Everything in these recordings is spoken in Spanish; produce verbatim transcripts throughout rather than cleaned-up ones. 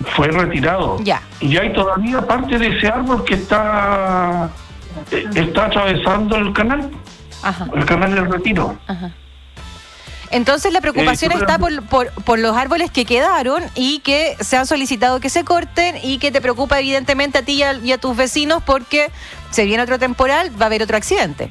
fue retirado. Ya. Y hay todavía parte de ese árbol que está está atravesando el canal. Ajá. El canal del Retiro. Ajá. Entonces la preocupación Eh, está por, por, por los árboles que quedaron y que se han solicitado que se corten, y que te preocupa evidentemente a ti y a, y a tus vecinos porque se viene otro temporal, va a haber otro accidente.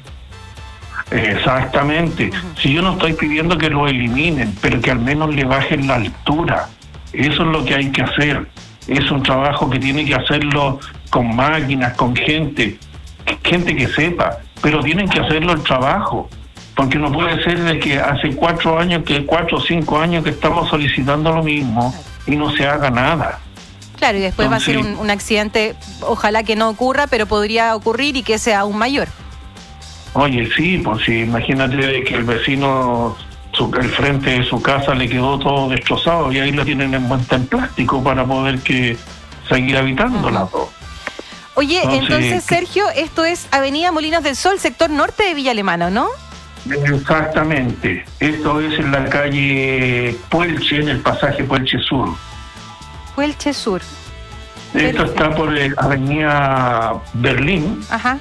Exactamente. Uh-huh. Si yo no estoy pidiendo que lo eliminen, pero que al menos le bajen la altura. Eso es lo que hay que hacer. Es un trabajo que tiene que hacerlo con máquinas, con gente, gente que sepa, pero tienen que hacerlo el trabajo. Porque no puede ser de que hace cuatro años, que cuatro o cinco años que estamos solicitando lo mismo y no se haga nada. Claro, y después Entonces, va a ser un, un accidente, ojalá que no ocurra, pero podría ocurrir y que sea aún mayor. Oye, sí, pues sí, imagínate de que el vecino, su, el frente de su casa le quedó todo destrozado y ahí lo tienen envuelta en plástico para poder que seguir habitándola. Uh-huh. Oye, entonces, entonces, Sergio, esto es Avenida Molinos del Sol, sector norte de Villa Alemana, ¿no? Exactamente. Esto es en la calle Puelche, en el pasaje Puelche Sur. Puelche Sur. Esto Perfecto. Está por la Avenida Berlín. Ajá.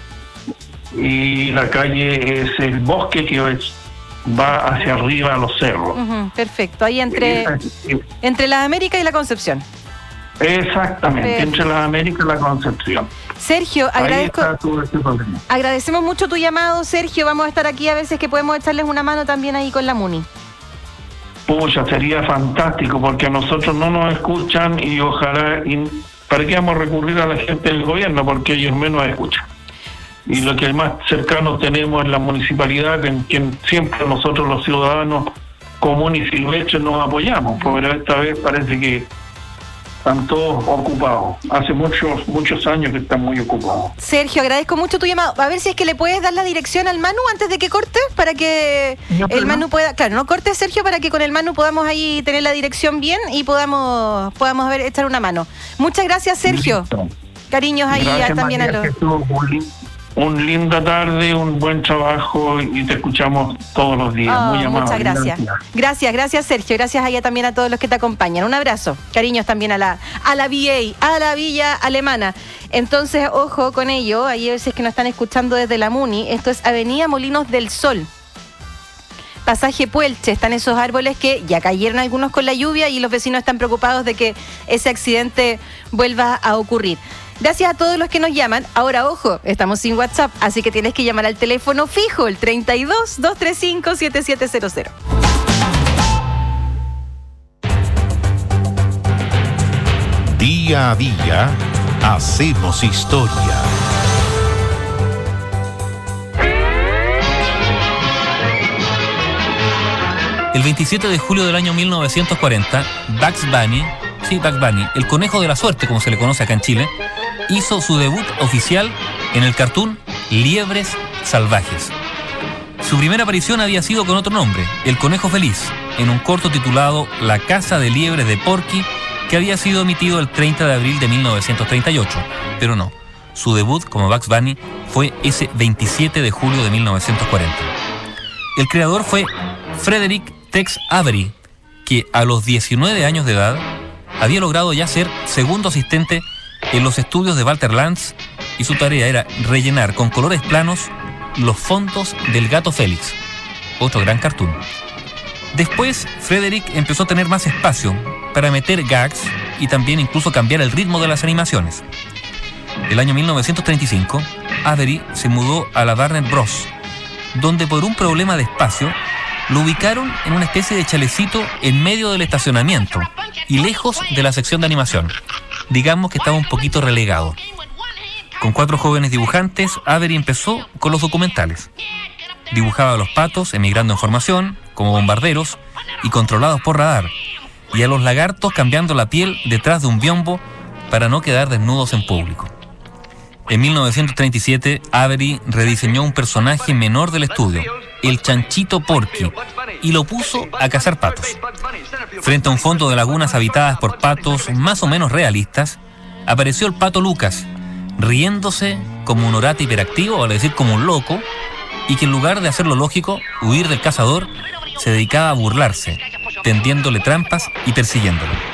Y la calle es el Bosque, que es, va hacia arriba a los cerros. Uh-huh. Perfecto. Ahí entre, entre la América y la Concepción. Exactamente, Perfecto. Entre la América y la Concepción. Sergio, agradezco, agradecemos mucho tu llamado, Sergio. Vamos a estar aquí a veces que podemos echarles una mano también ahí con la MUNI. Pucha, sería fantástico, porque a nosotros no nos escuchan y ojalá, y ¿para qué vamos a recurrir a la gente del gobierno? Porque ellos menos escuchan. Y lo que más cercano tenemos es la municipalidad, en quien siempre nosotros los ciudadanos comunes y silvestres nos apoyamos, pero esta vez parece que están todos ocupados. Hace muchos muchos años que están muy ocupados. Sergio, agradezco mucho tu llamado. A ver si es que le puedes dar la dirección al Manu antes de que corte, para que no, el Manu no. pueda... Claro, no cortes, Sergio, para que con el Manu podamos ahí tener la dirección bien y podamos podamos ver, echar una mano. Muchas gracias, Sergio. Listo. Cariños ahí gracias, también María, a los... Un linda tarde, un buen trabajo y te escuchamos todos los días. Oh, muy amable. Muchas gracias. gracias. Gracias, gracias Sergio. Gracias allá también a todos los que te acompañan. Un abrazo. Cariños también a la a la V A, a la Villa Alemana. Entonces, ojo con ello. Hay veces que nos están escuchando desde la MUNI. Esto es Avenida Molinos del Sol. Pasaje Puelche. Están esos árboles que ya cayeron algunos con la lluvia y los vecinos están preocupados de que ese accidente vuelva a ocurrir. Gracias a todos los que nos llaman. Ahora, ojo, estamos sin WhatsApp, así que tienes que llamar al teléfono fijo, el treinta y dos, doscientos treinta y cinco, setenta y siete cero cero. Día a día, hacemos historia. El veintisiete de julio del año mil novecientos cuarenta, Bugs Bunny, sí, Bugs Bunny, el conejo de la suerte, como se le conoce acá en Chile, hizo su debut oficial en el cartoon Liebres Salvajes. Su primera aparición había sido con otro nombre, El Conejo Feliz, en un corto titulado La Caza de Liebres de Porky, que había sido emitido el treinta de abril de mil novecientos treinta y ocho. Pero no, su debut como Bugs Bunny fue ese veintisiete de julio de mil novecientos cuarenta. El creador fue Frederick Tex Avery, que a los diecinueve años de edad había logrado ya ser segundo asistente en los estudios de Walter Lantz, y su tarea era rellenar con colores planos los fondos del Gato Félix, otro gran cartoon. Después, Frederick empezó a tener más espacio para meter gags y también incluso cambiar el ritmo de las animaciones. El año mil novecientos treinta y cinco, Avery se mudó a la Warner Bros., donde por un problema de espacio lo ubicaron en una especie de chalecito en medio del estacionamiento y lejos de la sección de animación. Digamos que estaba un poquito relegado. Con cuatro jóvenes dibujantes, Avery empezó con los documentales. Dibujaba a los patos emigrando en formación, como bombarderos, y controlados por radar, y a los lagartos cambiando la piel detrás de un biombo para no quedar desnudos en público. En mil novecientos treinta y siete, Avery rediseñó un personaje menor del estudio, el Chanchito Porky, y lo puso a cazar patos. Frente a un fondo de lagunas habitadas por patos más o menos realistas, apareció el pato Lucas, riéndose como un orate hiperactivo, vale decir como un loco, y que en lugar de hacer lo lógico, huir del cazador, se dedicaba a burlarse, tendiéndole trampas y persiguiéndolo.